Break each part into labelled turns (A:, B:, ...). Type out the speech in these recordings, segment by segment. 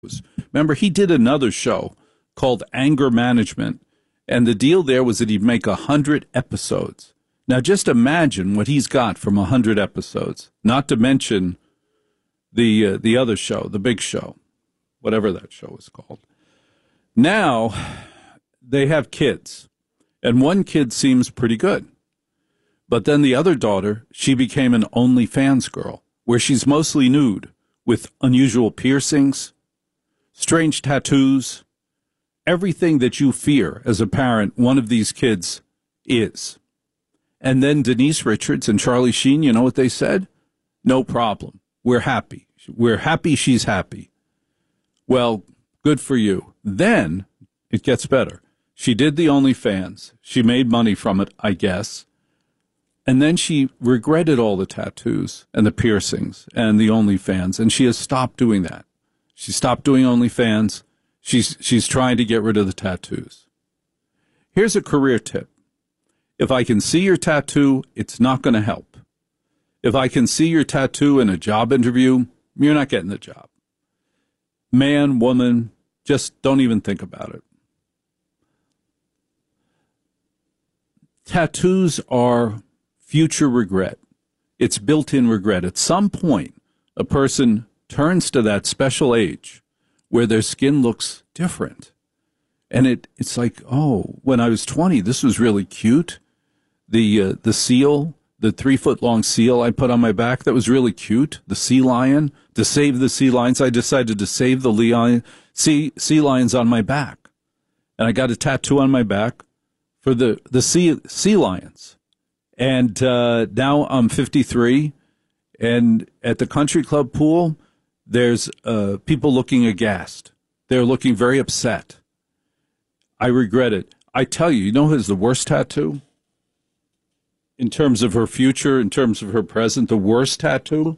A: Remember, he did another show called Anger Management, and the deal there was that he'd make 100 episodes. Now, just imagine what he's got from 100 episodes, not to mention the other show, The Big Show, whatever that show is called. Now, they have kids, and one kid seems pretty good. But then the other daughter, she became an OnlyFans girl, where she's mostly nude, with unusual piercings, strange tattoos, everything that you fear as a parent, one of these kids is. And then Denise Richards and Charlie Sheen, you know what they said? No problem. We're happy. We're happy she's happy. Well, good for you. Then it gets better. She did the OnlyFans. She made money from it, I guess. And then she regretted all the tattoos and the piercings and the OnlyFans, and she has stopped doing that. She stopped doing OnlyFans. She's trying to get rid of the tattoos. Here's a career tip. If I can see your tattoo, it's not going to help. If I can see your tattoo in a job interview, you're not getting the job. Man, woman, just don't even think about it. Tattoos are future regret. It's built-in regret. At some point, a person turns to that special age where their skin looks different. And it's like, oh, when I was 20, this was really cute. The seal, the 3-foot-long seal I put on my back, that was really cute. The sea lion. To save the sea lions, I decided to save the sea lions on my back. And I got a tattoo on my back for the sea lions. And now I'm 53, and at the country club pool, there's people looking aghast. They're looking very upset. I regret it. I tell you, you know who has the worst tattoo? In terms of her future, in terms of her present, the worst tattoo?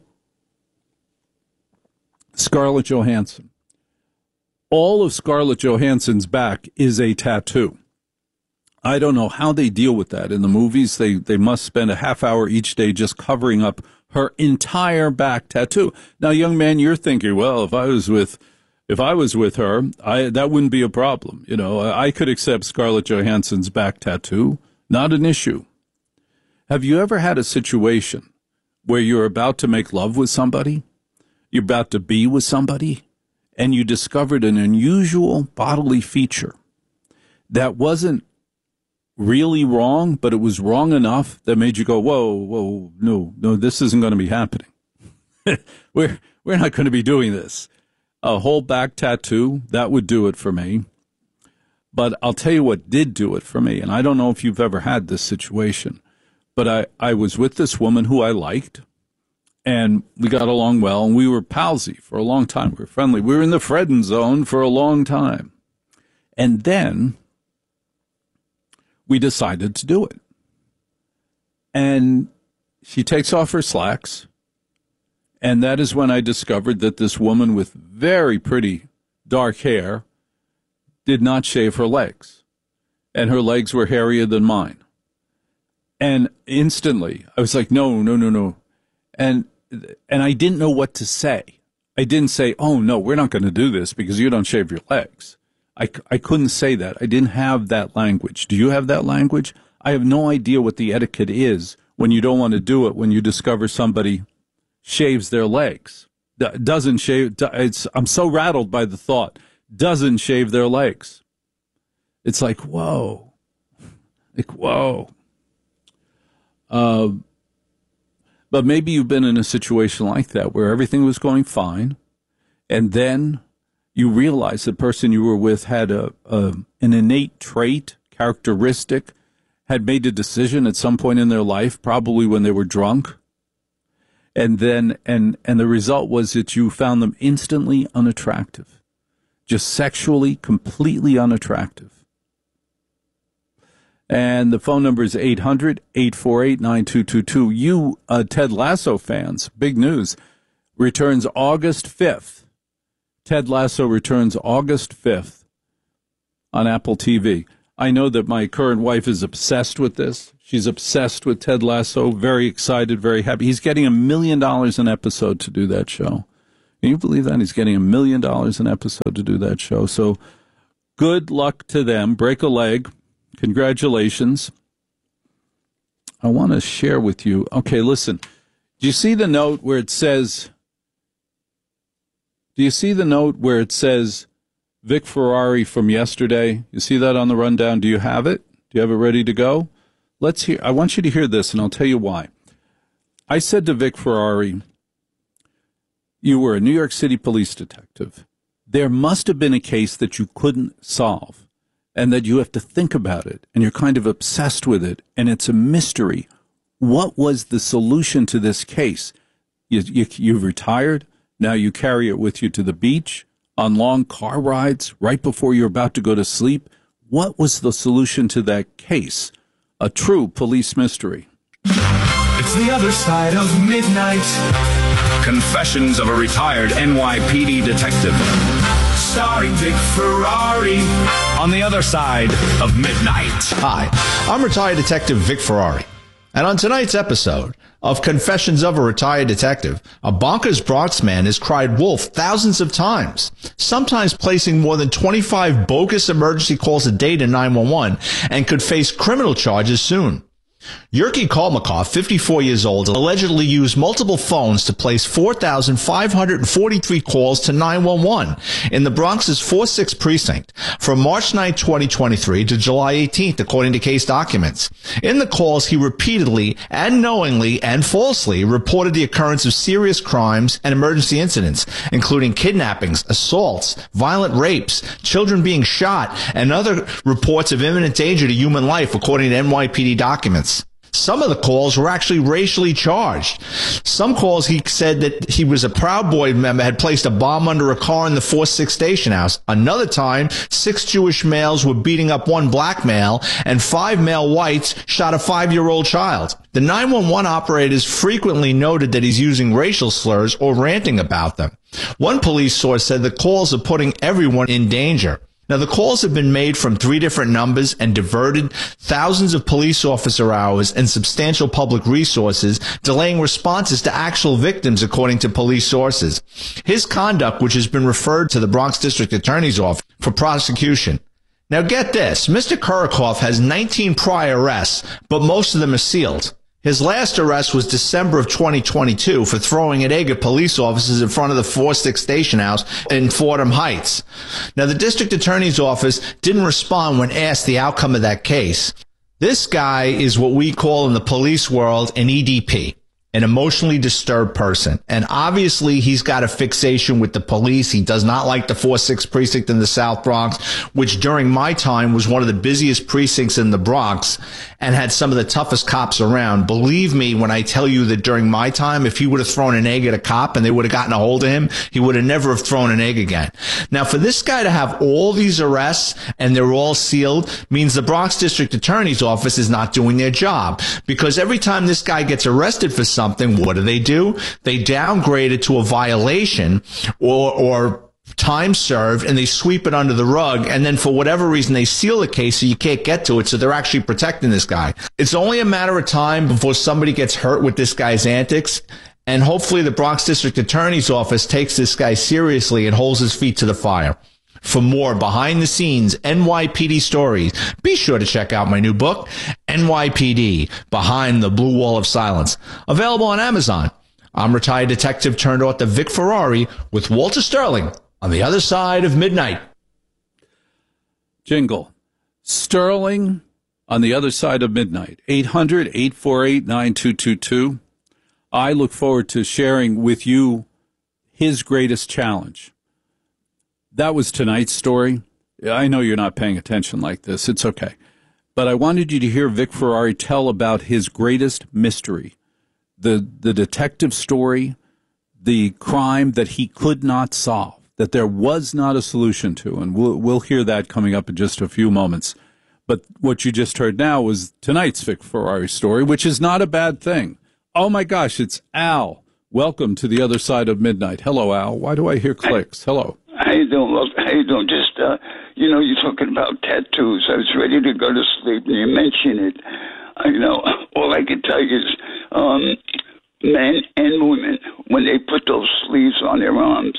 A: Scarlett Johansson. All of Scarlett Johansson's back is a tattoo. I don't know how they deal with that in the movies. They must spend a half hour each day just covering up her entire back tattoo. Now, young man, you're thinking, well, if I was with her, that wouldn't be a problem. You know, I could accept Scarlett Johansson's back tattoo. Not an issue. Have you ever had a situation where you're about to make love with somebody? You're about to be with somebody, and you discovered an unusual bodily feature that wasn't really wrong, but it was wrong enough that made you go, whoa, no, this isn't going to be happening. We're not going to be doing this. A whole back tattoo, that would do it for me. But I'll tell you what did do it for me, and I don't know if you've ever had this situation, but I was with this woman who I liked, and we got along well, and we were palsy for a long time. We were friendly. We were in the friend zone for a long time. And then we decided to do it. And she takes off her slacks, and that is when I discovered that this woman with very pretty dark hair did not shave her legs, and her legs were hairier than mine. And instantly, I was like, no. And I didn't know what to say. I didn't say, oh, no, we're not going to do this because you don't shave your legs. I couldn't say that. I didn't have that language. Do you have that language? I have no idea what the etiquette is when you don't want to do it, when you discover somebody shaves their legs. Doesn't shave. I'm so rattled by the thought. Doesn't shave their legs. It's like, whoa. But maybe you've been in a situation like that where everything was going fine, and then you realize the person you were with had an innate trait, characteristic, had made a decision at some point in their life, probably when they were drunk, and then and the result was that you found them instantly unattractive, just sexually completely unattractive. And the phone number is 800-848-9222. You Ted Lasso fans, big news, returns August 5th. Ted Lasso returns August 5th on Apple TV. I know that my current wife is obsessed with this. She's obsessed with Ted Lasso, very excited, very happy. He's getting $1 million an episode to do that show. Can you believe that? He's getting $1 million an episode to do that show. So good luck to them. Break a leg. Congratulations. I want to share with you. Okay, listen. Do you see the note where it says, Vic Ferrari from yesterday? You see that on the rundown? Do you have it? Do you have it ready to go? Let's hear. I want you to hear this, and I'll tell you why. I said to Vic Ferrari, you were a New York City police detective. There must have been a case that you couldn't solve, and that you have to think about it, and you're kind of obsessed with it, and it's a mystery. What was the solution to this case? You've retired. Now you carry it with you to the beach, on long car rides, right before you're about to go to sleep. What was the solution to that case? A true police mystery.
B: It's the other side of midnight. Confessions of a retired NYPD detective. Starring Vic Ferrari on the other side of midnight.
C: Hi, I'm retired detective Vic Ferrari. And on tonight's episode of Confessions of a Retired Detective, a bonkers Bronx man has cried wolf thousands of times, sometimes placing more than 25 bogus emergency calls a day to 911 and could face criminal charges soon. Yurki Kolmakov, 54 years old, allegedly used multiple phones to place 4,543 calls to 911 in the Bronx's 4-6 precinct from March 9, 2023 to July 18th, according to case documents. In the calls, he repeatedly and knowingly and falsely reported the occurrence of serious crimes and emergency incidents, including kidnappings, assaults, violent rapes, children being shot, and other reports of imminent danger to human life, according to NYPD documents. Some of the calls were actually racially charged. Some calls he said that he was a Proud Boy member, had placed a bomb under a car in the 4-6 station house. Another time, 6 Jewish males were beating up 1 black male, and 5 male whites shot a 5-year-old child. The 911 operators frequently noted that he's using racial slurs or ranting about them. One police source said the calls are putting everyone in danger. Now, the calls have been made from 3 different numbers and diverted thousands of police officer hours and substantial public resources, delaying responses to actual victims, according to police sources. His conduct, which has been referred to the Bronx District Attorney's Office for prosecution. Now, get this. Mr. Kurikoff has 19 prior arrests, but most of them are sealed. His last arrest was December of 2022 for throwing an egg at police officers in front of the 4-6 station house in Fordham Heights. Now, the district attorney's office didn't respond when asked the outcome of that case. This guy is what we call in the police world an EDP, an emotionally disturbed person. And obviously, he's got a fixation with the police. He does not like the 4-6 precinct in the South Bronx, which during my time was one of the busiest precincts in the Bronx and had some of the toughest cops around. Believe me when I tell you that during my time, if he would have thrown an egg at a cop and they would have gotten a hold of him, he would have never have thrown an egg again. Now, for this guy to have all these arrests and they're all sealed means the Bronx District Attorney's Office is not doing their job, because every time this guy gets arrested for something, what do? They downgrade it to a violation or time served, and they sweep it under the rug, and then for whatever reason they seal the case so you can't get to it, so they're actually protecting this guy. It's only a matter of time before somebody gets hurt with this guy's antics, and hopefully the Bronx District Attorney's Office takes this guy seriously and holds his feet to the fire. For more behind-the-scenes NYPD stories, be sure to check out my new book, NYPD, Behind the Blue Wall of Silence, available on Amazon. I'm retired detective turned author Vic Ferrari with Walter Sterling on the other side of midnight.
A: Jingle. Sterling on the other side of midnight. 800-848-9222. I look forward to sharing with you his greatest challenge. That was tonight's story. I know you're not paying attention like this. It's okay. But I wanted you to hear Vic Ferrari tell about his greatest mystery, the detective story, the crime that he could not solve, that there was not a solution to. And we'll hear that coming up in just a few moments. But what you just heard now was tonight's Vic Ferrari story, which is not a bad thing. Oh, my gosh, it's Al. Welcome to the other side of midnight. Hello, Al. Why do I hear clicks? Hello.
D: How you doing? Well, how you doing? Just, you're talking about tattoos. I was ready to go to sleep, and you mentioned it. All I can tell you is men and women, when they put those sleeves on their arms,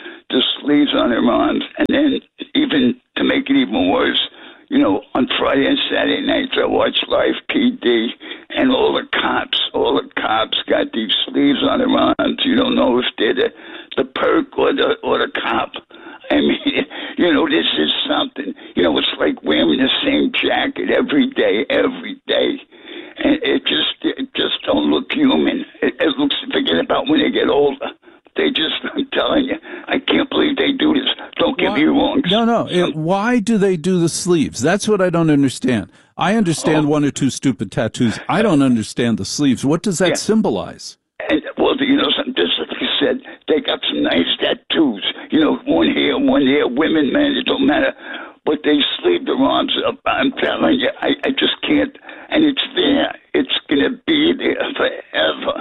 D: and then even to make it even worse, on Friday and Saturday nights I watch Live PD, and all the cops got these sleeves on their arms. You don't know if they're the perk or the cop. I mean, this is something. It's like wearing the same jacket every day, and it just don't look human. It looks. Forget about when they get older. I'm telling you, I can't believe they do this. Don't get me wrong.
A: No. Why do they do the sleeves? That's what I don't understand. I understand one or two stupid tattoos. I don't understand the sleeves. What does that symbolize?
D: And, just like you said, they got some nice tattoos. One here, women, man, it don't matter. But they sleeve their arms up. I'm telling you, I just can't. And it's there. It's going to be there forever.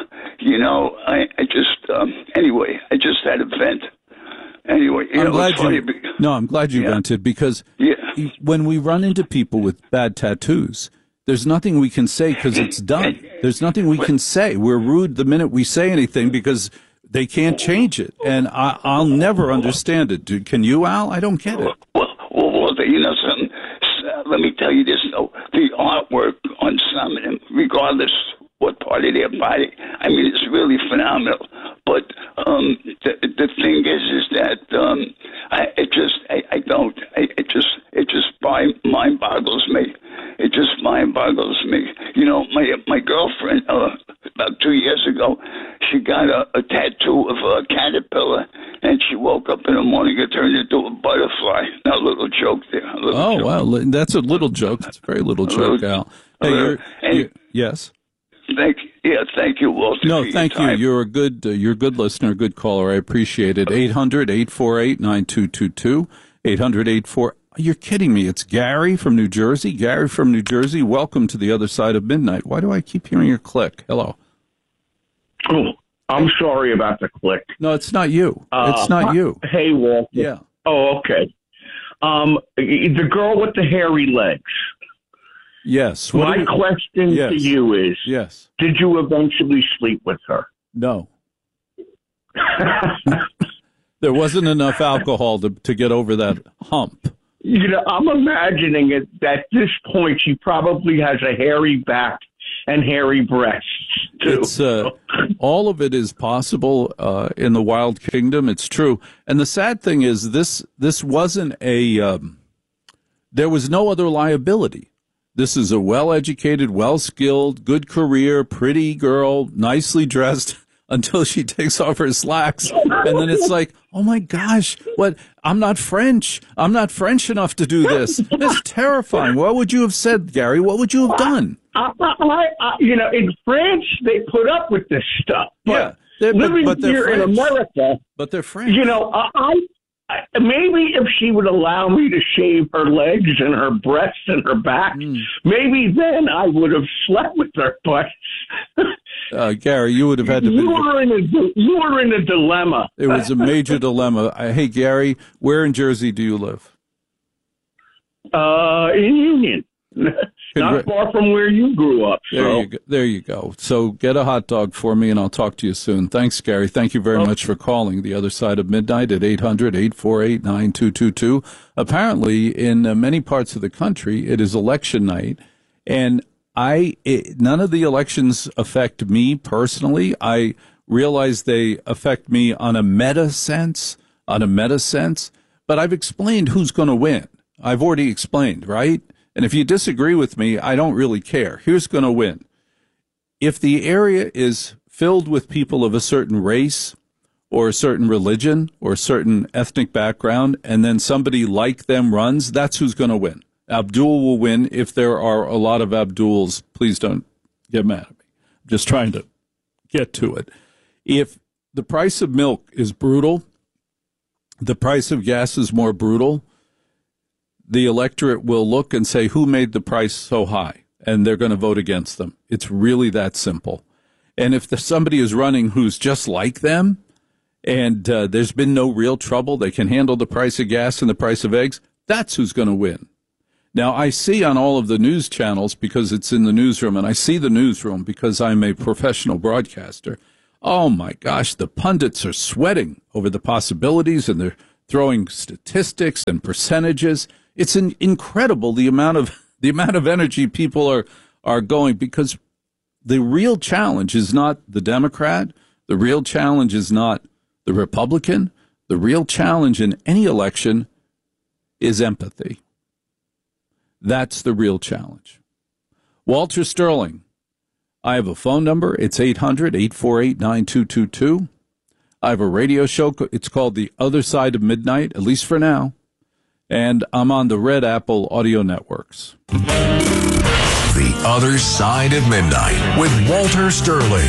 D: Anyway, I just had a vent. Anyway,
A: I'm glad you vented, because when we run into people with bad tattoos, there's nothing we can say because it's done. There's nothing we can say. We're rude the minute we say anything because they can't change it. And I'll never understand it. Can you, Al? I don't get it.
D: Well, Walter, something? Let me tell you this, though. The artwork on some of them, regardless what part of their body, I mean, it's really phenomenal. But the thing is that it just mind boggles me. It just mind boggles me. My girlfriend about 2 years ago, she got a tattoo of a caterpillar, and she woke up in the morning and turned into a butterfly. Now, a little joke there. Joke.
A: Wow, that's a little joke. That's a very little joke, Al. Hey, yes.
D: Thank you, Walter.
A: No, thank you. You're a good listener, a good caller. I appreciate it. 800-848-9222. 800-84. You're kidding me. It's Gary from New Jersey. Gary from New Jersey, welcome to the other side of midnight. Why do I keep hearing your click? Hello.
E: Oh, I'm sorry about the click.
A: No, it's not you. It's not you.
E: Hey, Walter.
A: Yeah.
E: Oh, okay. The girl with the hairy legs.
A: Yes.
E: My question to you is,
A: yes,
E: did you eventually sleep with her?
A: No. There wasn't enough alcohol to get over that hump.
E: I'm imagining it at this point she probably has a hairy back and hairy breasts, too.
A: It's, all of it is possible in the wild kingdom. It's true. And the sad thing is this wasn't there was no other liability. This is a well-educated, well-skilled, good career, pretty girl, nicely dressed, until she takes off her slacks. And then it's like, oh, my gosh, what? I'm not French. I'm not French enough to do this. It's terrifying. What would you have said, Gary? What would you have done?
E: In France, they put up with this stuff. But living here in America,
A: but they're French.
E: Maybe if she would allow me to shave her legs and her breasts and her back, maybe then I would have slept with her. But
A: Gary, you would have had to.
E: You were in a dilemma.
A: It was a major dilemma. Hey, Gary, where in Jersey do you live?
E: In Union. Not far from where you grew up. So.
A: There you go. So get a hot dog for me, and I'll talk to you soon. Thanks, Gary. Thank you very much for calling the other side of midnight at 800-848-9222. Apparently, in many parts of the country, it is election night, and none of the elections affect me personally. I realize they affect me on a meta sense, but I've explained who's going to win. I've already explained, right? And if you disagree with me, I don't really care. Who's going to win? If the area is filled with people of a certain race or a certain religion or a certain ethnic background, and then somebody like them runs, that's who's going to win. Abdul will win. If there are a lot of Abduls, please don't get mad at me. I'm just trying to get to it. If the price of milk is brutal, the price of gas is more brutal, the electorate will look and say, who made the price so high? And they're going to vote against them. It's really that simple. And if somebody is running who's just like them, and there's been no real trouble, they can handle the price of gas and the price of eggs, that's who's going to win. Now, I see on all of the news channels, because it's in the newsroom, and I see the newsroom because I'm a professional broadcaster, Oh my gosh, the pundits are sweating over the possibilities, and they're throwing statistics and percentages. It's incredible the amount of energy people are going, because the real challenge is not the Democrat. The real challenge is not the Republican. The real challenge in any election is empathy. That's the real challenge. Walter Sterling, I have a phone number. It's 800-848-9222. I have a radio show. It's called The Other Side of Midnight, at least for now. And I'm on the Red Apple Audio Networks.
F: The Other Side of Midnight with Walter Sterling.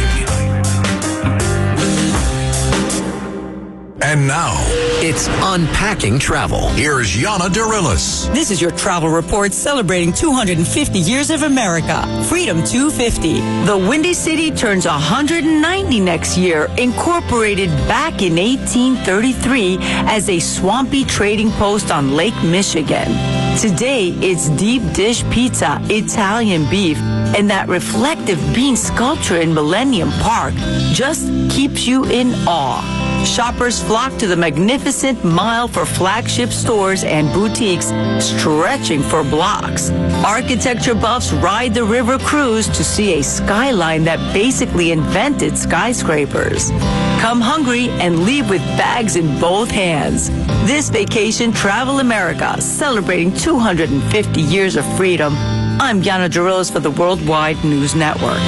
F: And now,
G: it's Unpacking Travel.
F: Here's Yana Dirilis.
H: This is your travel report celebrating 250 years of America. Freedom 250. The Windy City turns 190 next year, incorporated back in 1833 as a swampy trading post on Lake Michigan. Today, it's deep dish pizza, Italian beef, and that reflective bean sculpture in Millennium Park just keeps you in awe. Shoppers flock to the magnificent mile for flagship stores and boutiques stretching for blocks. Architecture buffs ride the river cruise to see a skyline that basically invented skyscrapers. Come hungry and leave with bags in both hands. This vacation, Travel America, celebrating 250 years of freedom. I'm Yana Dirilis for the Worldwide News Network.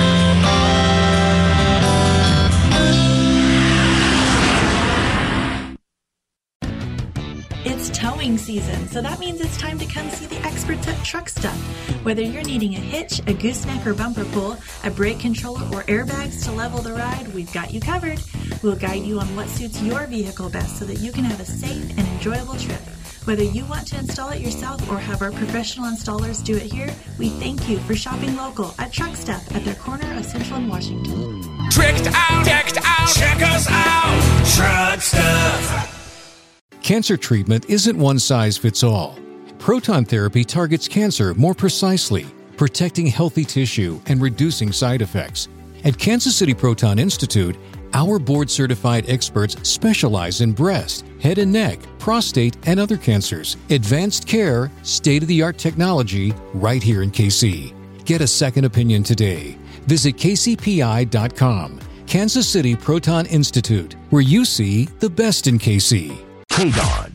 I: It's towing season, so that means it's time to come see the experts at Truck Stuff. Whether you're needing a hitch, a gooseneck or bumper pull, a brake controller, or airbags to level the ride, we've got you covered. We'll guide you on what suits your vehicle best so that you can have a safe and enjoyable trip. Whether you want to install it yourself or have our professional installers do it here, we thank you for shopping local at Truck Stuff at their corner of Central and Washington.
B: Tricked out, decked out, check us out, Truck Stuff.
J: Cancer treatment isn't one size fits all. Proton therapy targets cancer more precisely, protecting healthy tissue and reducing side effects. At Kansas City Proton Institute, our board-certified experts specialize in breast, head and neck, prostate, and other cancers. Advanced care, state-of-the-art technology, right here in KC. Get a second opinion today. Visit kcpi.com. Kansas City Proton Institute, where you see the best in KC.
F: KDON.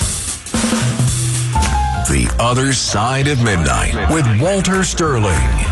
F: The Other Side of Midnight with Walter Sterling.